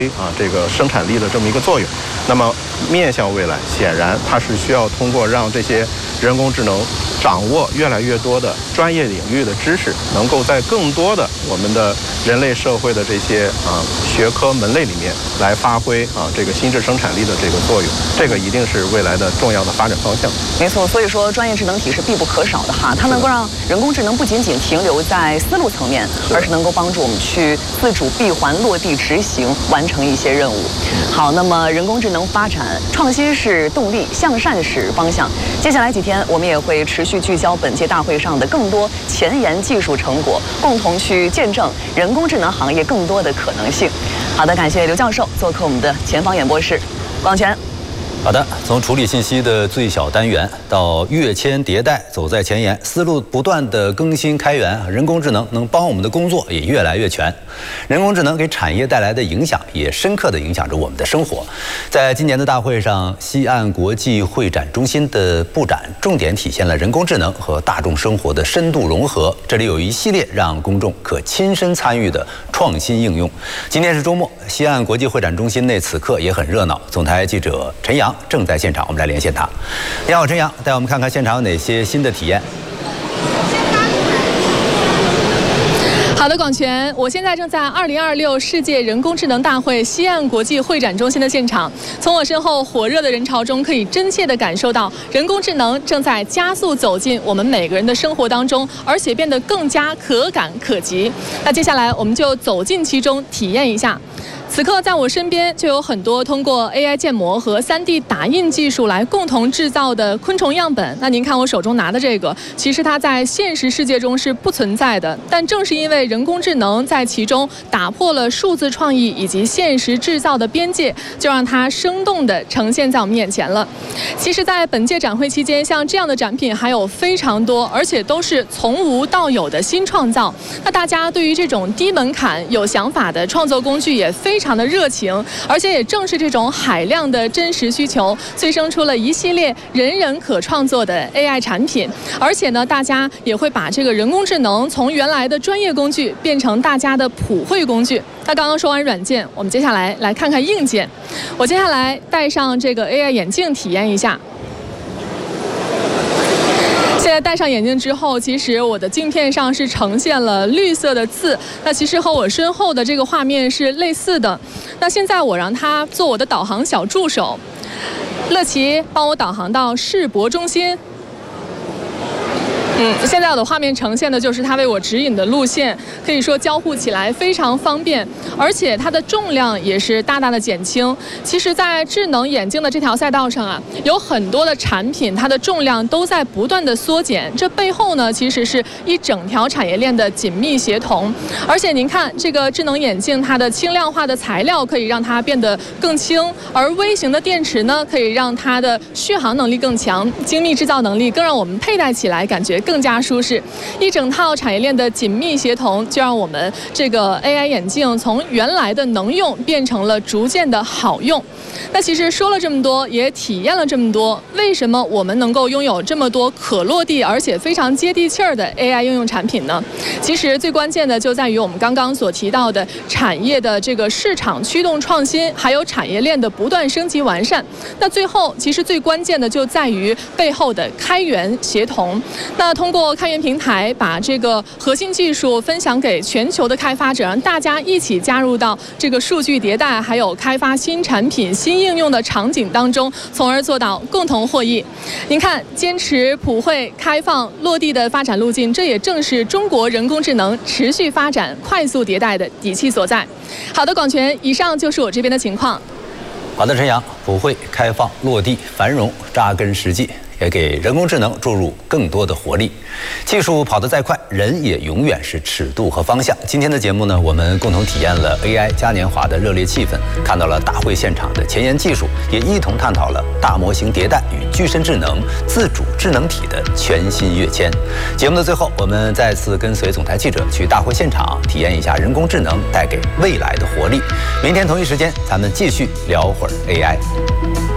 这个生产力的这么一个作用。那么面向未来，显然它是需要通过让这些人工智能掌握越来越多的专业领域的知识，能够在更多的我们的人类社会的这些学科门类里面来发挥这个心智生产力的这个作用。这个一定是未来的重要的发展方向。 没错，所以说专业智能体是必不可少的哈，它能够让人工智能不仅仅停留在思路层面，而是能够帮助我们去自主闭环落地执行，完成一些任务。好，那么人工智能发展，创新是动力，向善是方向。接下来几天，我们也会持续聚焦本届大会上的更多前沿技术成果，共同去见证人工智能行业更多的可能性。好的，感谢刘教授做客我们的前方演播室，广泉。 好的，从处理信息的最小单元到跃迁迭代，走在前沿，思路不断的更新开源，人工智能能帮我们的工作也越来越全。人工智能给产业带来的影响也深刻地影响着我们的生活。在今年的大会上，西岸国际会展中心的布展重点体现了人工智能和大众生活的深度融合。这里有一系列让公众可亲身参与的创新应用。今天是周末，西岸国际会展中心内此刻也很热闹。总台记者陈阳正在现场，我们来连线他。你好，陈阳，带我们看看现场有哪些新的体验。 好的，广泉，我现在正在2026世界人工智能大会西岸国际会展中心的现场。从我身后火热的人潮中，可以真切地感受到人工智能正在加速走进我们每个人的生活当中，而且变得更加可感可及。那接下来我们就走进其中，体验一下。此刻在我身边就有很多通过 AI 建模和 3D 打印技术来共同制造的昆虫样本。那您看我手中拿的这个，其实它在现实世界中是不存在的，但正是因为人工智能在其中打破了数字创意以及现实制造的边界，就让它生动地呈现在我们眼前了。其实在本届展会期间，像这样的展品还有非常多，而且都是从无到有的新创造。那大家对于这种低门槛有想法的创作工具也非常的热情，而且也正是这种海量的真实需求，催生出了一系列人人可创作的 AI 产品。而且呢，大家也会把这个人工智能从原来的专业工具变成大家的普惠工具。那刚刚说完软件，我们接下来来看看硬件。我接下来戴上这个 AI 眼镜体验一下。现在戴上眼镜之后，其实我的镜片上是呈现了绿色的字，那其实和我身后的这个画面是类似的。那现在我让它做我的导航小助手，乐奇帮我导航到世博中心。现在我的画面呈现的就是它为我指引的路线，可以说交互起来非常方便，而且它的重量也是大大的减轻。其实在智能眼镜的这条赛道上啊，有很多的产品它的重量都在不断的缩减，这背后呢其实是一整条产业链的紧密协同。而且您看这个智能眼镜，它的轻量化的材料可以让它变得更轻，而微型的电池呢可以让它的续航能力更强，精密制造能力更让我们佩戴起来感觉更加舒适。一整套产业链的紧密协同，就让我们这个 AI 眼镜从原来的能用变成了逐渐的好用。那其实说了这么多，也体验了这么多，为什么我们能够拥有这么多可落地而且非常接地气儿的 AI 应用产品呢？其实最关键的就在于我们刚刚所提到的产业的这个市场驱动创新，还有产业链的不断升级完善。那最后其实最关键的就在于背后的开源协同。那通过开源平台把这个核心技术分享给全球的开发者，让大家一起加入到这个数据迭代还有开发新产品新应用的场景当中，从而做到共同获益。您看，坚持普惠开放落地的发展路径，这也正是中国人工智能持续发展快速迭代的底气所在。好的，广泉，以上就是我这边的情况。 好的，陈阳，普惠开放落地繁荣扎根实际，也给人工智能注入更多的活力。技术跑得再快，人也永远是尺度和方向。今天的节目呢，我们共同体验了 AI 嘉年华的热烈气氛，看到了大会现场的前沿技术，也一同探讨了大模型迭代与具身智能、自主智能体的全新跃迁。节目的最后，我们再次跟随总台记者去大会现场，体验一下人工智能带给未来的活力。明天同一时间，咱们继续聊会儿 AI。